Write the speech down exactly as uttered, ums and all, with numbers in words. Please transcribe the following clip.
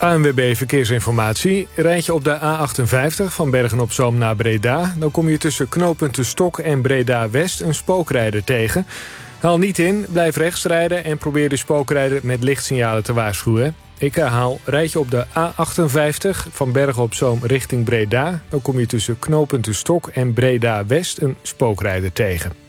A N W B Verkeersinformatie. Rijd je op de A achtenvijftig van Bergen-op-Zoom naar Breda... dan kom je tussen knooppunten Stok en Breda-West een spookrijder tegen. Haal niet in, blijf rechts rijden... en probeer de spookrijder met lichtsignalen te waarschuwen. Ik herhaal, rijd je op de A achtenvijftig van Bergen-op-Zoom richting Breda... dan kom je tussen knooppunten Stok en Breda-West een spookrijder tegen.